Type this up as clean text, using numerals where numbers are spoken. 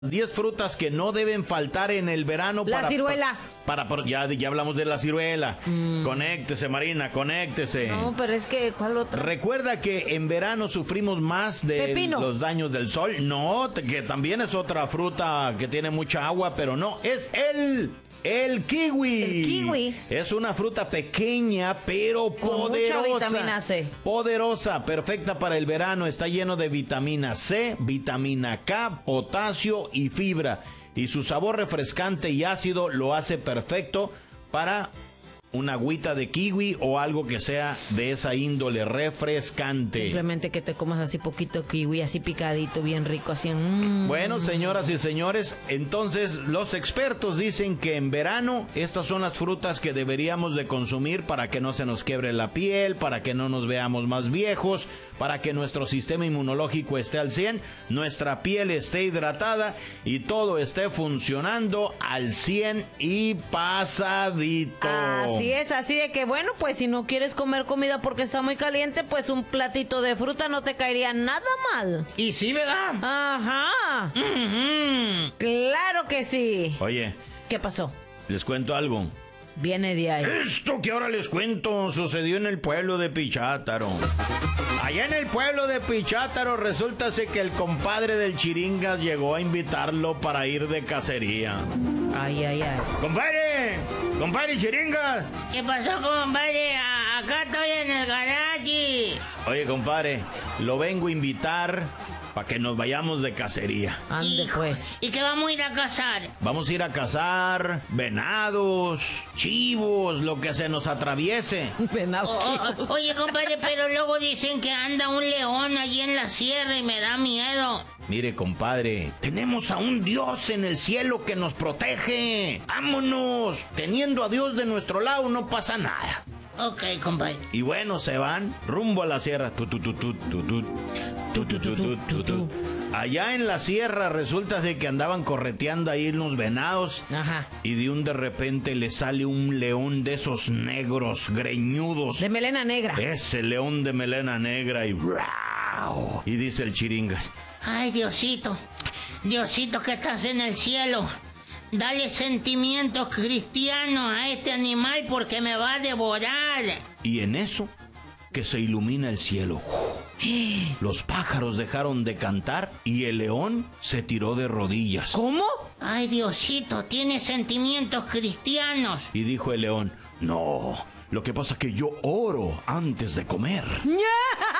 10 frutas que no deben faltar en el verano. La ciruela. Ya hablamos de la ciruela. Conéctese, Marina, conéctese. No, pero es que, ¿cuál otra? Recuerda que en verano sufrimos más de Pepino. los daños del sol. No, que también es otra fruta que tiene mucha agua, pero no, es el kiwi. El kiwi. Es una fruta pequeña, pero Con poderosa. mucha vitamina C. Poderosa, perfecta para el verano. Está lleno de vitamina C, vitamina K, potasio y fibra. Y su sabor refrescante y ácido lo hace perfecto para una agüita de kiwi o algo que sea de esa índole refrescante. Simplemente que te comas así poquito kiwi, así picadito, bien rico, así. Bueno, señoras y señores, entonces los expertos dicen que en verano estas son las frutas que deberíamos de consumir para que no se nos quiebre la piel, para que no nos veamos más viejos, para que nuestro sistema inmunológico esté al 100, nuestra piel esté hidratada y todo esté funcionando al 100 y pasadito. Así es, así de que bueno, pues si no quieres comer comida porque está muy caliente, pues un platito de fruta no te caería nada mal. Y sí, ¿verdad? Ajá. Claro que sí. Oye, ¿Qué pasó? les cuento algo. Viene de ahí. Esto que ahora les cuento sucedió en el pueblo de Pichátaro. Allá en el pueblo de Pichátaro resulta que el compadre del Chiringas llegó a invitarlo para ir de cacería. Ay, ay, ay. ¡Compadre Chiringas! ¿Qué pasó, compadre? Acá estoy en el garaje. Oye, compadre, lo vengo a invitar para que nos vayamos de cacería. Ande pues. ¿Y qué vamos a ir a cazar? Vamos a ir a cazar venados, chivos, lo que se nos atraviese. Oye, compadre, pero luego dicen que anda un león allí en la sierra y me da miedo. Mire, compadre, tenemos a un Dios en el cielo que nos protege. ¡Vámonos! Teniendo a Dios de nuestro lado no pasa nada. Ok, compadre. Y bueno, se van rumbo a la sierra. Allá en la sierra resulta de que andaban correteando ahí unos venados. Ajá. Y de repente le sale un león de esos negros, greñudos. De melena negra. Ese león de melena negra y dice el Chiringas: Ay, Diosito. Diosito que estás en el cielo. Dale sentimientos cristianos a este animal porque me va a devorar. Y en eso que se ilumina el cielo. Los pájaros dejaron de cantar y el león se tiró de rodillas. ¿Cómo? Ay, Diosito, tiene sentimientos cristianos. Y dijo el león: no, lo que pasa es que yo oro antes de comer.